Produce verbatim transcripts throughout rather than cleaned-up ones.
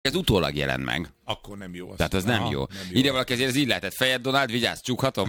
Ez utólag jelent meg. Akkor nem jó. Tehát az nem, Aha, jó. nem jó. Ide valaki azért ez így lehetett. Fejed, Donald, vigyázz, csukhatom?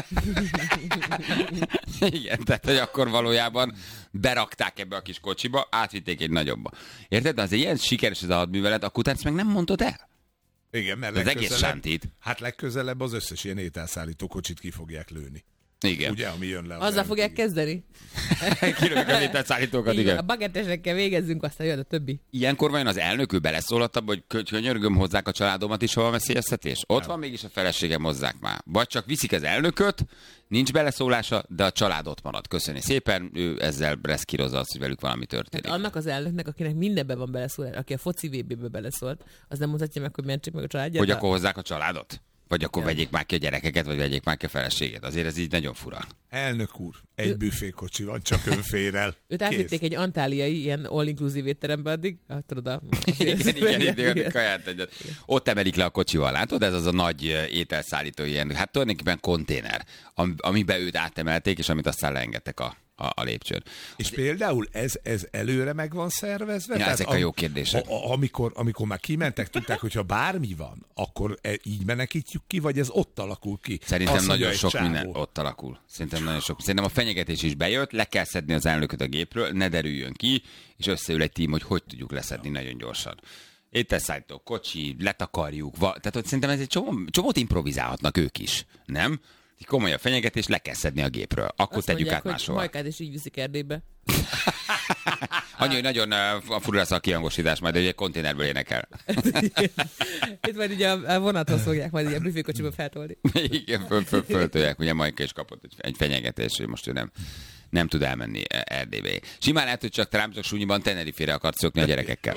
Igen, tehát hogy akkor valójában berakták ebbe a kis kocsiba, átvitték egy nagyobba. Érted? De azért ilyen sikeres ez a hadművelet, akkor utána ezt meg nem mondod el? Igen, mert Az egész sántít. Hát legközelebb az összes ilyen ételszállító kocsit ki fogják lőni. Igen. Ugye, ami jön le. Az Azzal fogják kezdeni. Kilövik az ételszállítókat, igen. A bagettesekkel végezzünk, aztán jön a többi. Ilyenkor vajon az elnök ő beleszólott abba, hogy könyörgöm, hozzák a családomat is, hol veszélyeztetés? Ott van mégis a feleségem, hozzák már. Vagy csak viszik az elnököt, nincs beleszólása, de a család ott marad. Köszöni szépen, ő ezzel reszkírozza azt, hogy velük valami történik. Hát annak az elnöknek, akinek mindenben van beleszólás, aki a foci vé bé-be beleszólt, az nem mondhatja meg, hogy mentsék meg a családját. Hogy akkor hozzák a családot? Vagy akkor Igen. vegyék már ki a gyerekeket, vagy vegyék már ki a feleséget. Azért ez így nagyon fura. Elnök úr, egy büfékocsi van, csak ön fér el. Őt átvitték egy antáliai, ilyen all-inclusive étterembe addig. Hát tudod, a... igen, igen, igen, igen, kaját egyet. Ott emelik le a kocsival, látod? Ez az a nagy ételszállító ilyen, hát tulajdonképpen konténer, amiben őt átemelték, és amit aztán leengedtek a, a, a lépcsőn. És például ez, ez előre meg van szervezve? Ja, Tehát ezek a jó kérdések. A, a, amikor, amikor már kimentek, tudták, hogyha bármi van, akkor e, így menekítjük ki, vagy ez ott alakul ki? Szerintem Azt nagyon mondja, sok egy csávó. minden ott alakul. Szerintem nagyon sok. Szerintem a fenyegetés is bejött, le kell szedni az elnököt a gépről, ne derüljön ki, és összeül egy tím, hogy hogy tudjuk leszedni nagyon gyorsan. Ételszállító, kocsi, letakarjuk, va- tehát hogy szerintem ez egy csomó, csomót improvizálhatnak ők is, nem? Egy komoly a fenyegetés, le kell szedni a gépről. Akkor Azt tegyük mondják, át hogy máshova. Majkát is így viszik Erdélybe. Annyi, hogy nagyon uh, fura lesz a kihangosítás, majd egy konténerből énekel. Itt majd ugye a vonathoz fogják majd ilyen büfékocsiba feltolni. Igen, föl, föl, föltolják. Ugye Majka is kapott egy, egy fenyegetés, hogy most ő nem, nem tud elmenni Erdélybe. Simán lehet, hogy csak Trump csak súnyiban Tenerifére akart szökni a gyerekekkel.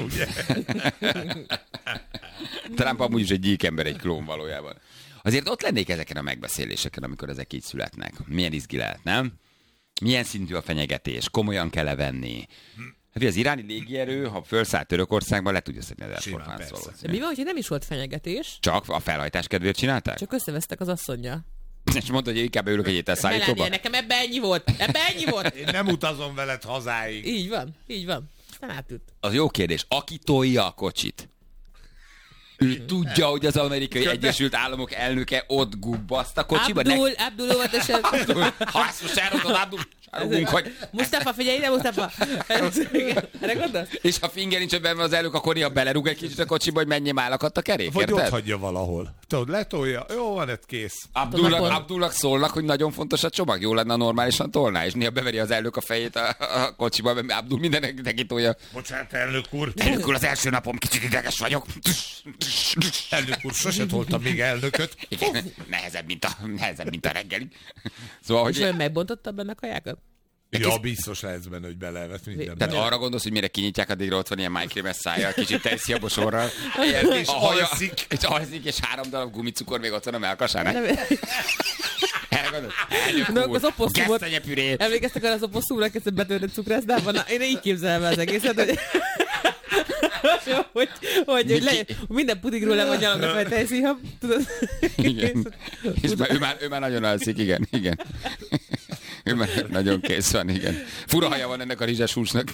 Trump amúgy is egy gyík ember, egy klón valójában. Azért ott lennék ezeken a megbeszéléseken, amikor ezek így születnek. Milyen izgi lehet, nem? Milyen szintű a fenyegetés? Komolyan kell-e venni? Hát az iráni légierő, ha felszállt Törökországba, le tudja szedni az Air Force One-t De valószínűleg. mi van, hogyha nem is volt fenyegetés, Csak a felhajtás kedvéért csinálták? csak összevesztek az asszonnyal. És mondta, hogy inkább ülök egy ételszállítóba? Melania, nekem ebbe ennyi volt, ebbe ennyi volt. Én nem utazom veled hazáig. Így van, így van. Aztán átült. Az jó kérdés. Aki tolja a kocsit, ő tudja, hogy az Amerikai Egyesült Államok elnöke ott gubbaszt a kocsiba? Abdul, Abdul óvatosan. Ha ezt most elrotod, Abdul, rúgunk, hogy... Mustafa, figyelj ide, Mustafa! Erre gondolsz? És ha finger nincs benne az elnök, akkor néha belerúg egy kicsit a kocsiba, hogy menjél már akadt a kerék, Vagy ott érted? hagyja valahol. Tudod, letolja, jó van, ez kész. Abdulnak, Tudod, Abdulnak szólnak, hogy nagyon fontos a csomag, jó lenne, normálisan tolná, és néha beveri az elnök a fejét a, a kocsiba, mert Abdul mindenek neki tolja. Bocsánat, elnök úr. Elnök úr, az első napom, kicsit ideges vagyok. Elnök úr, sose toltam még elnököt. Igen, nehezebb, mint a, nehezebb, mint a reggeli. Szóval, És hogy... olyan megbontotta benne a kajákat? Ja, biztos lehetsz benne, hogy belevett minden. Tehát arra gondolsz, hogy mire kinyitják, addigra ott van ilyen májkrémes szája, kicsit tejszi a bosorral. És a haja, alszik. és alszik, és három darab gumicukor még ott van a melkasánál. Nem, Elgondolsz? Elnök Na, úr, az oposszumot- gesztenyepüré. emlékeztek arra az oposszumra, kezdett betörni cukrászdában? Na, én így képzelem el az egészet, hogy... hogy, hogy, hogy le, minden pudigról le van nyalogva fel tejszíha, tudod? Igen. És már, ő, már, ő már nagyon alszik, igen, igen. Ő már nagyon kész van, igen. Fura haja van ennek a rizses húsnak.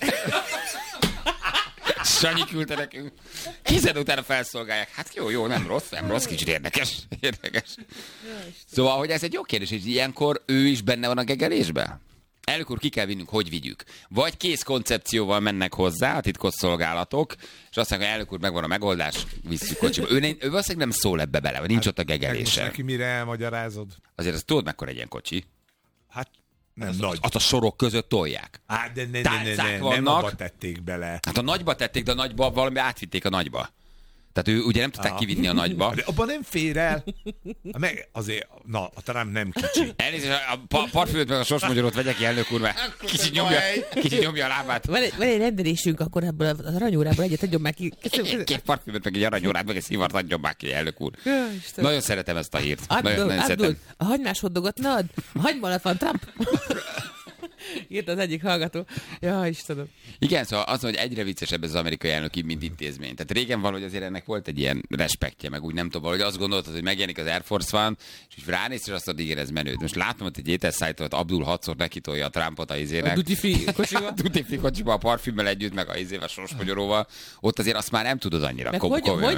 Sanyi küldte nekünk. Hiszen utána felszolgálják. Hát jó, jó, nem rossz, nem rossz, kicsit érdekes. Érdekes. Szóval, hogy ez egy jó kérdés, hogy ilyenkor ő is benne van a gegelésben? Elnök úr, ki kell vinnünk, hogy vigyük. Vagy kész koncepcióval mennek hozzá a titkosszolgálatok, és azt mondják, hogy elnök úr, megvan a megoldás, visszük kocsiba. Ő, ő valószínűleg nem szól ebbe bele, vagy nincs hát, ott a Most gegelése. neki mire elmagyarázod? Azért azt tudod, mekkora egy ilyen kocsi? Hát nem Az, nagy. azt a sorok között tolják. Hát de ne, ne, ne, Tálcák ne, nem vannak. abba tették bele. Hát a nagyba tették, de a nagyba valami átvitték a nagyba. Tehát ő ugye nem tudták Aha. kivinni a nagyba. De abban nem fér el. Meg azért, na, a Trump nem kicsi. Elnézést, a pa- parfümöt meg a sorsmagyarót vegyek ki, elnök úr, mert kicsit nyomja, kicsit nyomja a lábát. Van egy, van egy rendelésünk, akkor ebből az aranyórából egyet adjon már ki. Köszönöm. Két parfümöt, meg egy aranyórát, meg egy szivart adjon már ki, elnök úr. Ja, Isten. Nagyon szeretem ezt a hírt. Nagyon, Abdul, nagyon Abdul, szeretem. a hagymás hoddogot ne add. A hagyma alatt van Trump. Írt az egyik hallgató. Ja, Istenem. Igen, szóval az, hogy egyre viccesebb ez az amerikai elnöki, mint intézmény. Tehát régen valahogy azért ennek volt egy ilyen respektje, meg úgy nem tudom, valahogy azt gondoltad, hogy megjelenik az Air Force One, és úgy ránéz, és azt mondod, igen, ez menő. Most látom, hogy egy ételszállítót Abdul hatszor nekitolja a Trumpot a izének. A duty free kocsiba. A duty free kocsiba, a parfümmel együtt, meg a izével, sorsmagyaróval. Ott azért azt már nem tudod annyira Meg kom- hogy, komolyan hogy